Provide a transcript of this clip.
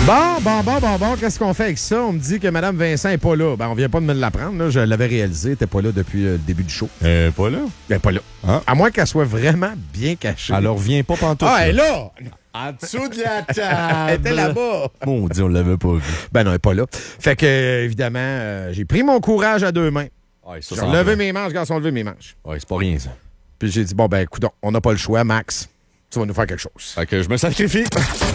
Bon, qu'est-ce qu'on fait avec ça? On me dit que Mme Vincent n'est pas là. Ben, on vient pas de me l'apprendre, là. Je l'avais réalisé. Elle n'était pas là depuis le début du show. Pas là? Elle n'est pas là. Ah. À moins qu'elle soit vraiment bien cachée. Alors, viens pas pantoute. Ah, elle est là! En dessous de la table. Elle était là-bas. Mon Dieu, on l'avait pas vu. Ben non, elle n'est pas là. Fait que, évidemment, j'ai pris mon courage à deux mains. Ouais, ça, J'ai ça relevé mes manches quand ils ont levé mes manches. Ouais, c'est pas rien, ça. Puis j'ai dit, bon, ben, écoute, on n'a pas le choix, Max. Tu vas nous faire quelque chose. Fait que je me sacrifie.